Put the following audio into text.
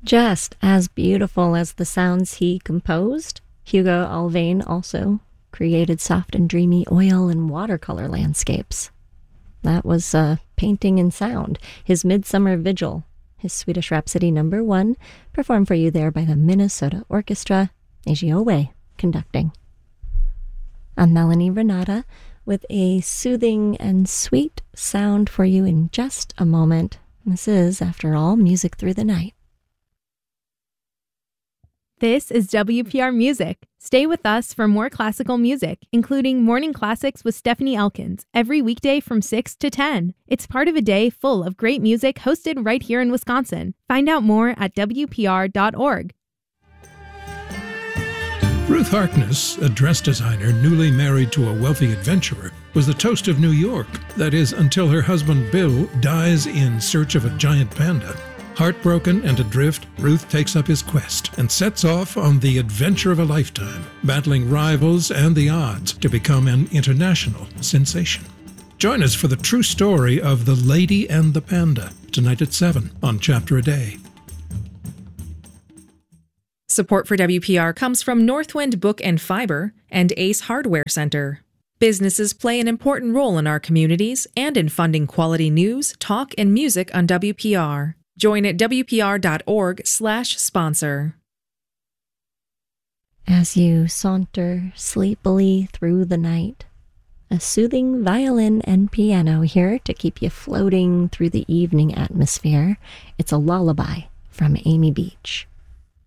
Just as beautiful as the sounds he composed, Hugo Alvain also created soft and dreamy oil and watercolor landscapes. That was Painting in Sound, his Midsummer Vigil, his Swedish Rhapsody #1, performed for you there by the Minnesota Orchestra, Eiji Owe conducting. I'm Melanie Renata with a soothing and sweet sound for you in just a moment. This is, after all, Music Through the Night. This is WPR Music. Stay with us for more classical music, including Morning Classics with Stephanie Elkins, every weekday from 6 to 10. It's part of a day full of great music hosted right here in Wisconsin. Find out more at WPR.org. Ruth Harkness, a dress designer newly married to a wealthy adventurer, was the toast of New York. That is, until her husband Bill dies in search of a giant panda. Heartbroken and adrift, Ruth takes up his quest and sets off on the adventure of a lifetime, battling rivals and the odds to become an international sensation. Join us for the true story of The Lady and the Panda, tonight at 7 on Chapter a Day. Support for WPR comes from Northwind Book and Fiber and Ace Hardware Center. Businesses play an important role in our communities and in funding quality news, talk, and music on WPR. Join at WPR.org/sponsor. As you saunter sleepily through the night, a soothing violin and piano here to keep you floating through the evening atmosphere. It's a lullaby from Amy Beach.